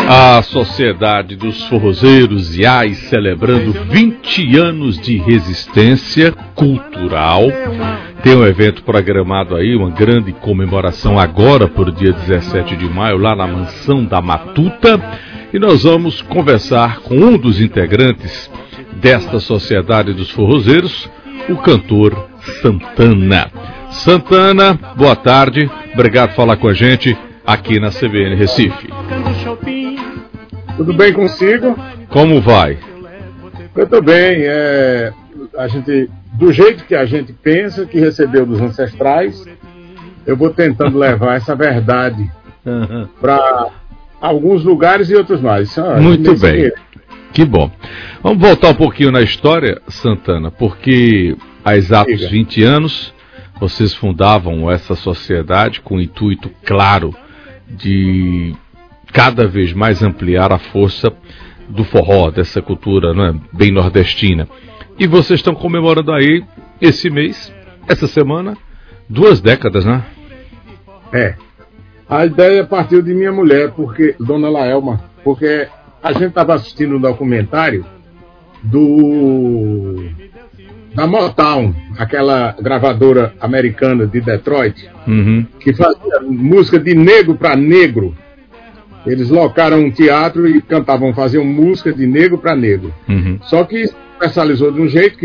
A Sociedade dos Forrozeiros IAI celebrando 20 anos de resistência cultural. Tem um evento programado aí, uma grande comemoração agora por dia 17 de maio, lá na Mansão da Matuta. E nós vamos conversar com um dos integrantes desta Sociedade dos Forrozeiros, o cantor Santana. Santana, boa tarde, obrigado por falar com a gente aqui na CBN Recife. Tudo bem consigo? Como vai? Eu tô bem, a gente, do jeito que a gente pensa, que recebeu dos ancestrais, eu vou tentando levar essa verdade para alguns lugares e outros mais. Muito bem, que bom. Vamos voltar um pouquinho na história, Santana, porque há exatos 20 anos vocês fundavam essa sociedade com o intuito claro de cada vez mais ampliar a força do forró, dessa cultura, né, bem nordestina. E vocês estão comemorando aí, esse mês, essa semana, 2 décadas, né? A ideia partiu de minha mulher, Dona Laelma, porque a gente estava assistindo um documentário da Motown, aquela gravadora americana de Detroit, que fazia música de negro para negro. Eles locaram um teatro e faziam música de negro para negro. Só que especializou de um jeito que